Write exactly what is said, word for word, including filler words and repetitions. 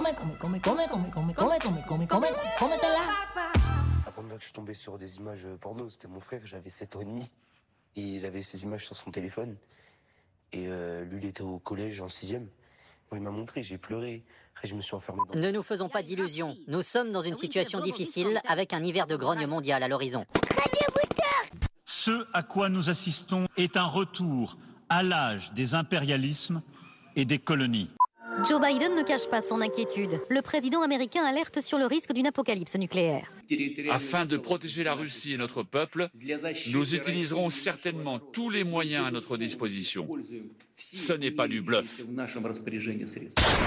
come, come, come, come, come, come, come, come, come, come, cómetela. La première fois que je suis tombé sur des images porno, c'était mon frère, j'avais sept ans et demi. Et il avait ces images sur son téléphone. Et euh, lui, il était au collège en sixième. Bon, il m'a montré, j'ai pleuré. Après, je me suis enfermé dans... Ne nous faisons pas d'illusions. Nous sommes dans une situation difficile avec un hiver de grogne mondial à l'horizon. Ce à quoi nous assistons est un retour à l'âge des impérialismes et des colonies. Joe Biden ne cache pas son inquiétude. Le président américain alerte sur le risque d'une apocalypse nucléaire. Afin de protéger la Russie et notre peuple, nous utiliserons certainement tous les moyens à notre disposition. Ce n'est pas du bluff.